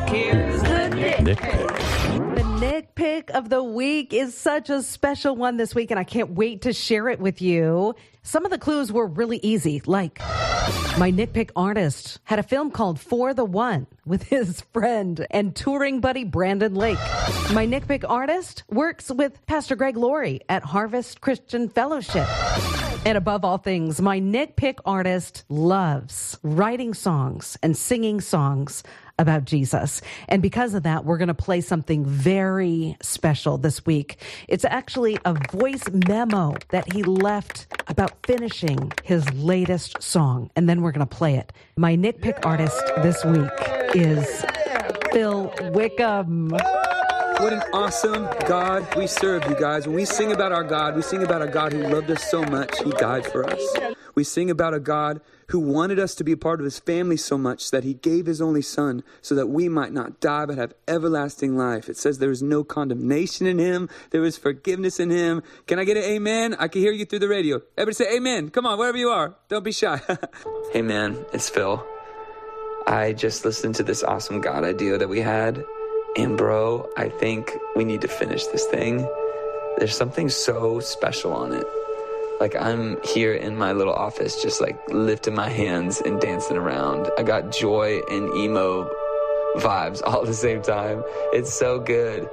Here's the Nick Pick. The Nick Pick of the week is such a special one this week, and I can't wait to share it with you. Some of the clues were really easy, like my Nick Pick artist had a film called For the One with his friend and touring buddy Brandon Lake. My Nick Pick artist works with Pastor Greg Laurie at Harvest Christian Fellowship. And above all things, my Nick Pick artist loves writing songs and singing songs about Jesus. And because of that, we're going to play something very special this week. It's actually a voice memo that he left about finishing his latest song. And then we're going to play it. My Nick Pick artist this week is Phil Wickham. What an awesome God we serve, you guys. When we sing about our God, we sing about a God who loved us so much, he died for us. We sing about a God who wanted us to be a part of his family so much that he gave his only son so that we might not die but have everlasting life. It says there is no condemnation in him. There is forgiveness in him. Can I get an amen? I can hear you through the radio. Everybody say amen. Come on, wherever you are. Don't be shy. Hey man, it's Phil. I just listened to this awesome God idea that we had. And bro, I think we need to finish this thing. There's something so special on it. Like I'm here in my little office, just like lifting my hands and dancing around. I got joy and emo vibes all at the same time. It's so good.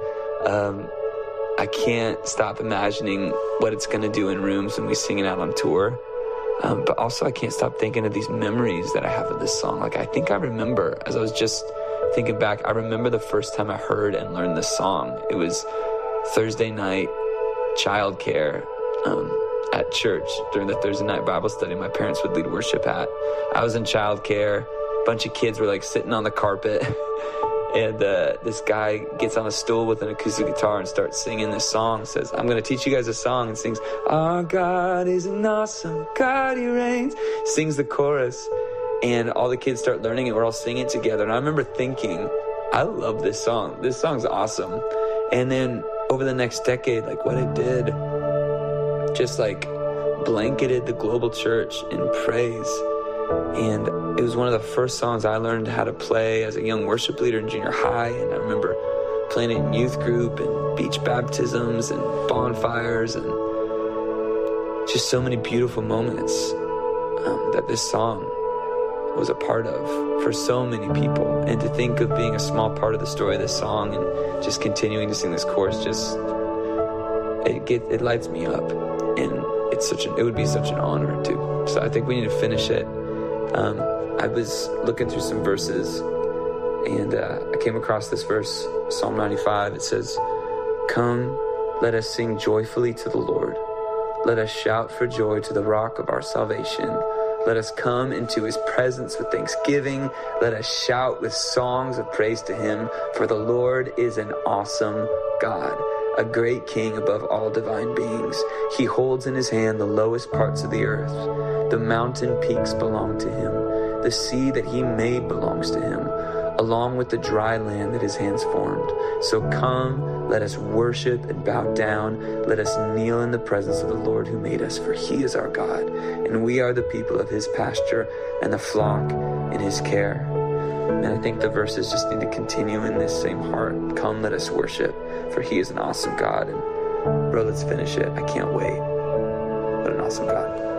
I can't stop imagining what it's gonna do in rooms when we sing it out on tour. But also I can't stop thinking of these memories that I have of this song. Like I think I remember, as I was just thinking back, I remember the first time I heard and learned this song. It was Thursday night childcare at church during the Thursday night Bible study my parents would lead worship at. I was in childcare. A bunch of kids were like sitting on the carpet. And this guy gets on a stool with an acoustic guitar and starts singing this song. Says, I'm going to teach you guys a song, and sings, our God is an awesome God, he reigns. Sings the chorus. And all the kids start learning it. We're all singing together. And I remember thinking, I love this song. This song's awesome. And then over the next decade, like what it did, just like blanketed the global church in praise. And it was one of the first songs I learned how to play as a young worship leader in junior high. And I remember playing it in youth group and beach baptisms and bonfires and just so many beautiful moments that this song was a part of for so many people. And to think of being a small part of the story of this song and just continuing to sing this chorus, just it lights me up. And it would be such an honor to. So I think we need to finish it. I was looking through some verses and I came across this verse, Psalm 95. It says, come, let us sing joyfully to the Lord. Let us shout for joy to the rock of our salvation. Let us come into his presence with thanksgiving. Let us shout with songs of praise to him. For the Lord is an awesome God, a great king above all divine beings. He holds in his hand the lowest parts of the earth. The mountain peaks belong to him. The sea that he made belongs to him, along with the dry land that his hands formed. So come, let us worship and bow down. Let us kneel in the presence of the Lord who made us, for he is our God, and we are the people of his pasture and the flock in his care. And I think the verses just need to continue in this same heart. Come, let us worship, for he is an awesome God. And bro, let's finish it. I can't wait. What an awesome God.